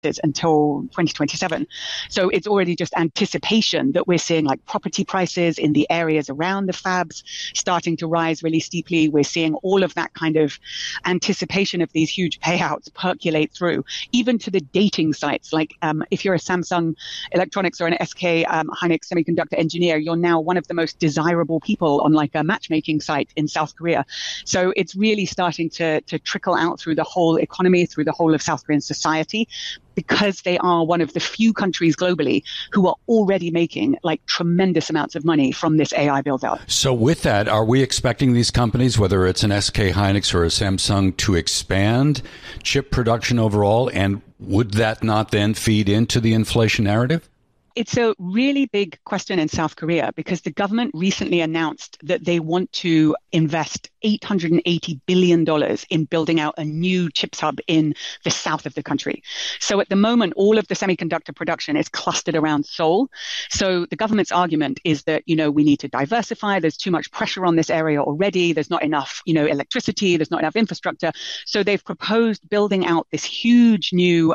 until 2027. So it's already just anticipation that we're seeing like property prices in the areas around the fabs starting to rise really steeply. We're seeing all of that kind of anticipation of these huge payouts percolate through, even to the dating sites. Like if you're a Samsung Electronics or an SK Hynix semiconductor engineer, you're now one of the most desirable people on like a matchmaking site in South Korea. So it's really starting to trickle out through the whole economy, through the whole of South Korean society, because they are one of the few countries globally who are already making like tremendous amounts of money from this AI build out. So with that, are we expecting these companies, whether it's an SK Hynix or a Samsung, to expand chip production overall? And would that not then feed into the inflation narrative? It's a really big question in South Korea because the government recently announced that they want to invest $880 billion in building out a new chips hub in the south of the country. So at the moment, all of the semiconductor production is clustered around Seoul. So the government's argument is that, we need to diversify. There's too much pressure on this area already. There's not enough, electricity. There's not enough infrastructure. So they've proposed building out this huge new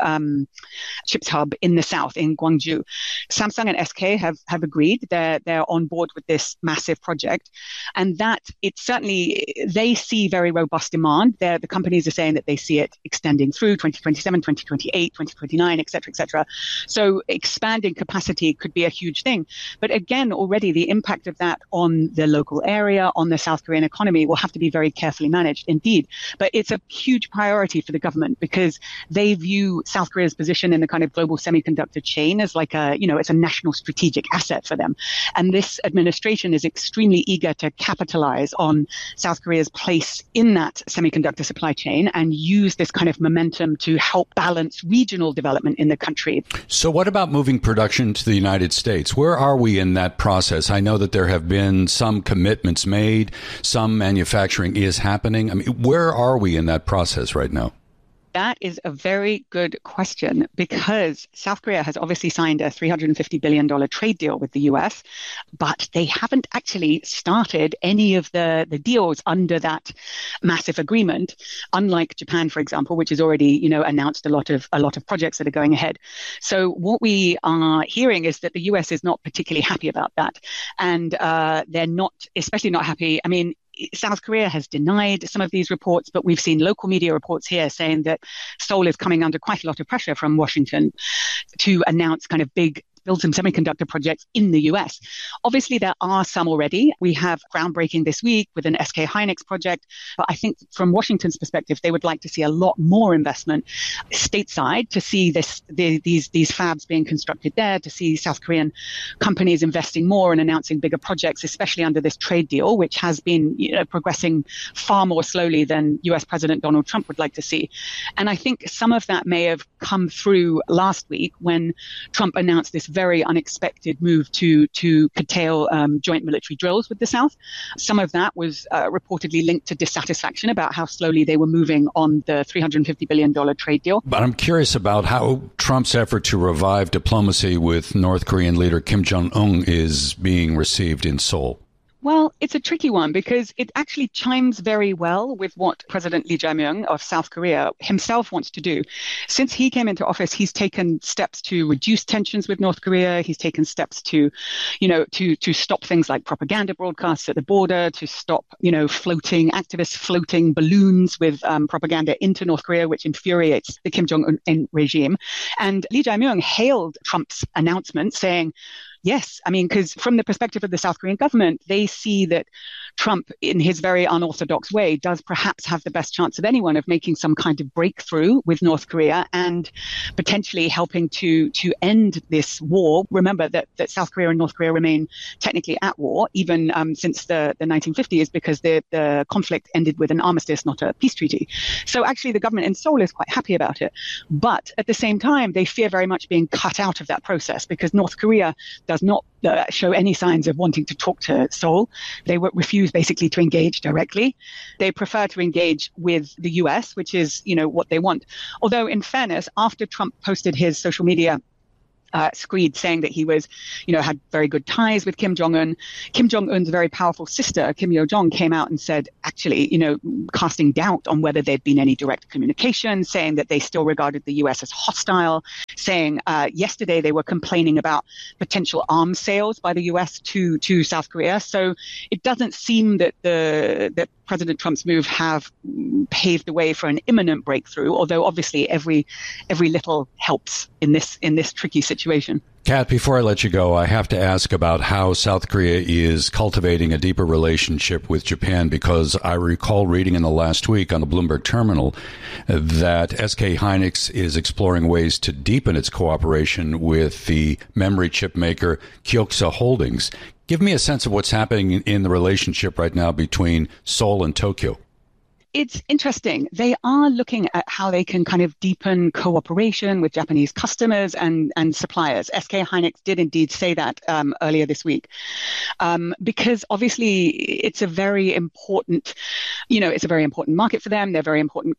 chips hub in the south, in Gwangju. Samsung and SK have agreed. They're on board with this massive project, and that it's certainly, they see very robust demand. The companies are saying that they see it extending through 2027, 2028, 2029, et cetera, et cetera. So expanding capacity could be a huge thing. But again, already the impact of that on the local area, on the South Korean economy will have to be very carefully managed indeed. But it's a huge priority for the government because they view South Korea's position in the kind of global semiconductor chain as like it's a national strategic asset for them. And this administration is extremely eager to capitalize on South Korea's place in that semiconductor supply chain and use this kind of momentum to help balance regional development in the country. So what about moving production to the United States? Where are we in that process? I know that there have been some commitments made, some manufacturing is happening. I mean, where are we in that process right now? That is a very good question because South Korea has obviously signed a $350 billion trade deal with the US, but they haven't actually started any of the deals under that massive agreement, unlike Japan, for example, which has already, announced a lot of projects that are going ahead. So what we are hearing is that the US is not particularly happy about that. And they're not, especially not happy. I mean, South Korea has denied some of these reports, but we've seen local media reports here saying that Seoul is coming under quite a lot of pressure from Washington to announce kind of build some semiconductor projects in the US. Obviously, there are some already. We have groundbreaking this week with an SK Hynix project. But I think from Washington's perspective, they would like to see a lot more investment stateside to see these fabs being constructed there, to see South Korean companies investing more and announcing bigger projects, especially under this trade deal, which has been progressing far more slowly than US President Donald Trump would like to see. And I think some of that may have come through last week when Trump announced this very unexpected move to curtail joint military drills with the South. Some of that was reportedly linked to dissatisfaction about how slowly they were moving on the $350 billion trade deal. But I'm curious about how Trump's effort to revive diplomacy with North Korean leader Kim Jong-un is being received in Seoul. Well, it's a tricky one because it actually chimes very well with what President Lee Jae-myung of South Korea himself wants to do. Since he came into office, he's taken steps to reduce tensions with North Korea. He's taken steps to stop things like propaganda broadcasts at the border, to stop, activists floating balloons with propaganda into North Korea, which infuriates the Kim Jong-un regime. And Lee Jae-myung hailed Trump's announcement saying, yes, I mean, because from the perspective of the South Korean government, they see that Trump, in his very unorthodox way, does perhaps have the best chance of anyone of making some kind of breakthrough with North Korea and potentially helping to end this war. Remember that South Korea and North Korea remain technically at war, even since the 1950s, because the conflict ended with an armistice, not a peace treaty. So actually, the government in Seoul is quite happy about it. But at the same time, they fear very much being cut out of that process because North Korea does not show any signs of wanting to talk to Seoul. They refuse basically to engage directly. They prefer to engage with the US, which is, what they want. Although in fairness, after Trump posted his social media screed saying that he was, had very good ties with Kim Jong-un. Kim Jong-un's very powerful sister, Kim Yo-jong, came out and said, actually, casting doubt on whether there'd been any direct communication, saying that they still regarded the U.S. as hostile, saying yesterday they were complaining about potential arms sales by the U.S. to South Korea. So it doesn't seem that that President Trump's move have paved the way for an imminent breakthrough, although obviously every little helps in this tricky situation. Kat, before I let you go, I have to ask about how South Korea is cultivating a deeper relationship with Japan, because I recall reading in the last week on the Bloomberg terminal that SK Hynix is exploring ways to deepen its cooperation with the memory chip maker Kioxia Holdings. Give me a sense of what's happening in the relationship right now between Seoul and Tokyo. It's interesting. They are looking at how they can kind of deepen cooperation with Japanese customers and suppliers. SK Hynix did indeed say that earlier this week, because obviously it's a very important, it's a very important market for them. They're very important,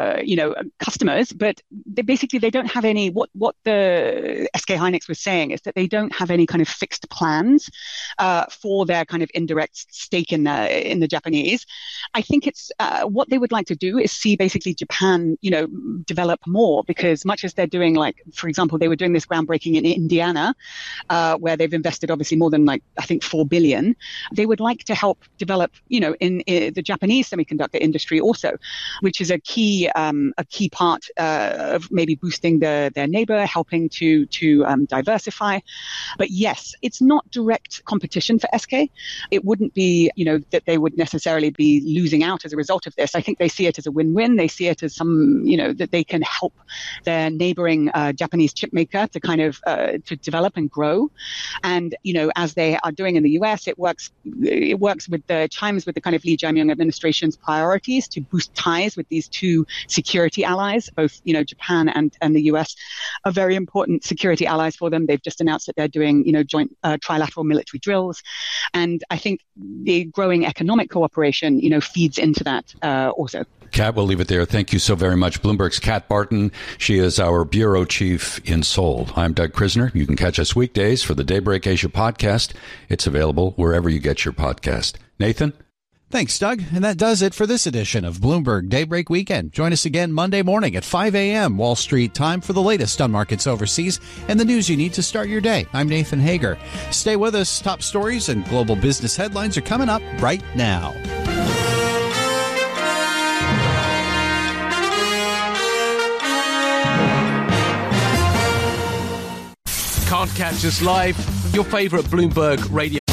customers, but they don't have any. What the SK Hynix was saying is that they don't have any kind of fixed plans for their kind of indirect stake in the Japanese. I think it's what they would like to do is see basically Japan, develop more, because much as they're doing, like, for example, they were doing this groundbreaking in Indiana, where they've invested obviously more than I think $4 billion. They would like to help develop, in the Japanese semiconductor industry also, which is a key part of maybe boosting their neighbor, helping to diversify. But yes, it's not direct competition for SK. It wouldn't be, that they would necessarily be losing out as a result of this. I think they see it as a win-win. They see it as that they can help their neighboring Japanese chip maker to kind of to develop and grow. And, as they are doing in the US, it works with chimes with the kind of Lee Jae-myung administration's priorities to boost ties with these two security allies. Both, Japan and the US are very important security allies for them. They've just announced that they're doing, joint trilateral military drills. And I think the growing economic cooperation, feeds into that also. Kat, we'll leave it there. Thank you so very much. Bloomberg's Kat Barton. She is our bureau chief in Seoul. I'm Doug Krisner. You can catch us weekdays for the Daybreak Asia podcast. It's available wherever you get your podcast. Nathan? Thanks, Doug. And that does it for this edition of Bloomberg Daybreak Weekend. Join us again Monday morning at 5 a.m. Wall Street time for the latest on markets overseas and the news you need to start your day. I'm Nathan Hager. Stay with us. Top stories and global business headlines are coming up right now. Can't catch us live? Your favorite Bloomberg radio